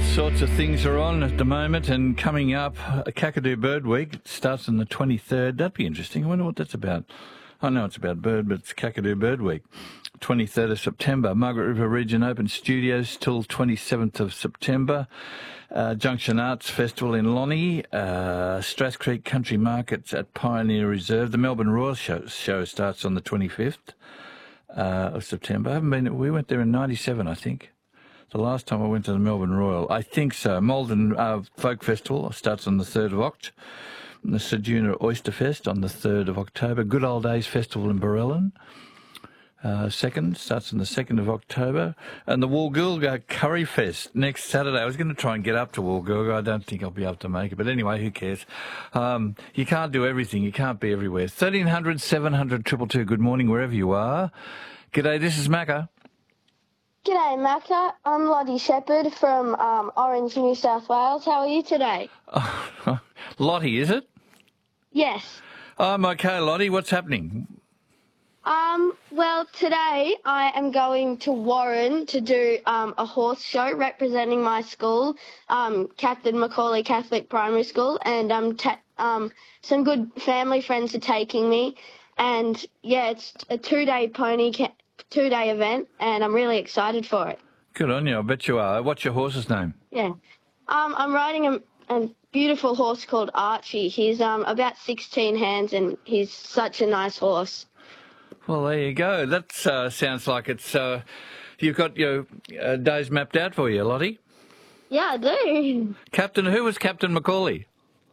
All sorts of things are on at the moment, and coming up, Kakadu Bird Week. It starts on the 23rd. That'd be interesting. I wonder what that's about. I know it's about bird, but it's Kakadu Bird Week. 23rd of September. Margaret River Region Open Studios till 27th of September. Junction Arts Festival in Lonnie. Strath Creek Country Markets at Pioneer Reserve. The Melbourne Royal Show starts on the 25th of September. We went there in 97, I think. The last time I went to the Melbourne Royal, I think so. Malden Folk Festival starts on the 3rd of October. The Ceduna Oyster Fest on the 3rd of October. Good Old Days Festival in Barellan. Starts on the 2nd of October. And the Woolgoolga Curry Fest next Saturday. I was going to try and get up to Woolgoolga. I don't think I'll be able to make it. But anyway, who cares? You can't do everything. You can't be everywhere. 1300 700 222. Good morning, wherever you are. G'day, this is Macca. G'day, Macca. I'm Lottie Shepherd from Orange, New South Wales. How are you today? Lottie, is it? Yes. I'm okay, Lottie. What's happening? Well, today I am going to Warren to do a horse show representing my school, Captain Macaulay Catholic Primary School, and some good family friends are taking me. And, yeah, it's a two-day event, and I'm really excited for it. Good on you. I bet you are. What's your horse's name? Yeah. I'm riding a beautiful horse called Archie. He's about 16 hands, and he's such a nice horse. Well, there you go. That sounds like it's you've got your days mapped out for you, Lottie. Yeah, I do. Who was Captain Macaulay?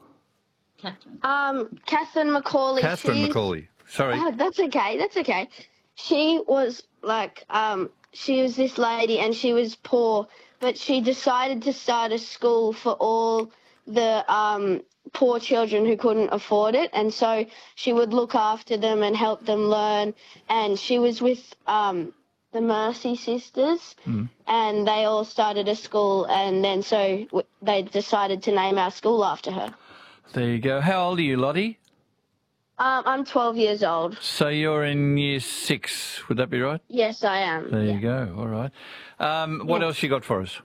Catherine Macaulay. Catherine Macaulay. Sorry. Oh, that's okay. She was she was this lady, and she was poor, but she decided to start a school for all the poor children who couldn't afford it, and so she would look after them and help them learn. And she was with the Mercy Sisters, and they all started a school, and then so they decided to name our school after her. There you go. How old are you, Lottie? I'm 12 years old. So you're in year 6, would that be right? Yes, I am. There you go. All right. What else you got for us?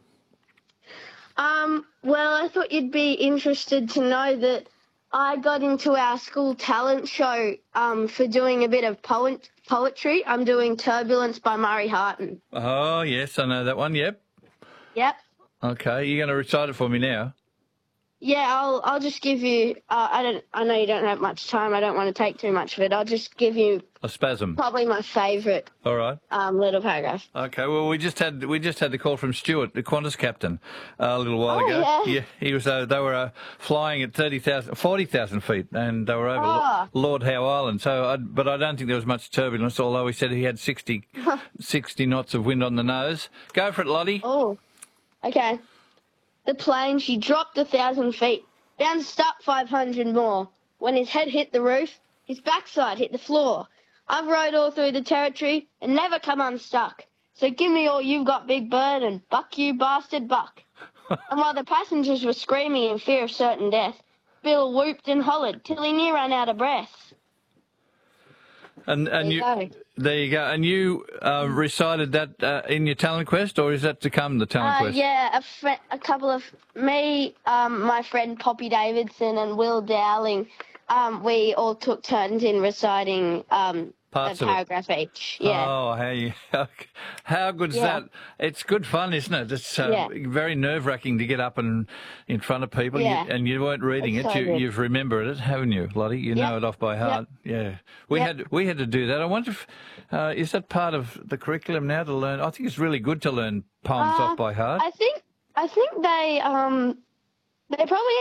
Well, I thought you'd be interested to know that I got into our school talent show for doing a bit of poetry. I'm doing Turbulence by Murray Harton. Oh, yes, I know that one. Yep. Okay, you're going to recite it for me now? Yeah, I'll just give you. I know you don't have much time. I don't want to take too much of it. I'll just give you a spasm. Probably my favourite. All right. Little paragraph. Okay. Well, we just had the call from Stuart, the Qantas captain, a little while ago. Yeah. He was. They were flying at 40,000 feet, and they were over Lord Howe Island. So, but I don't think there was much turbulence. Although he said he had 60 knots of wind on the nose. Go for it, Lottie. Oh. Okay. The plane, she dropped 1,000 feet, bounced up 500 more. When his head hit the roof, his backside hit the floor. I've rode all through the territory and never come unstuck. So give me all you've got, Big Bird, and buck you bastard buck. And while the passengers were screaming in fear of certain death, Bill whooped and hollered till he near ran out of breath. And there you go. And you recited that in your talent quest, or is that to come, the talent quest? Yeah, a couple of me, my friend Poppy Davidson and Will Dowling, we all took turns in reciting a paragraph each. Yeah. Oh, how good is that? It's good fun, isn't it? It's very nerve-wracking to get up and in front of people, and you weren't reading it. You've remembered it, haven't you, Lottie? You know it off by heart. Yeah. We had to do that. I wonder if is that part of the curriculum now to learn? I think it's really good to learn poems off by heart. I think they probably